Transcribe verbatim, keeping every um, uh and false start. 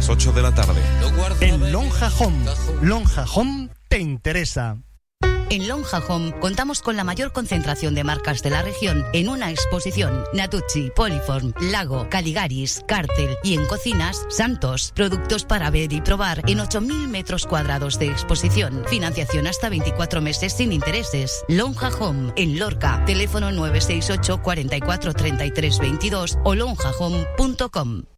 las ocho de la tarde. En Lonja Home. Lonja Home te interesa. En Lonja Home contamos con la mayor concentración de marcas de la región en una exposición. Natucci, Poliform, Lago, Caligaris, Cártel y en cocinas, Santos. Productos para ver y probar en ocho mil metros cuadrados de exposición. Financiación hasta veinticuatro meses sin intereses. Lonja Home en Lorca. Teléfono nueve seis ocho, cuarenta y cuatro, treinta y tres veintidós o lonja home punto com.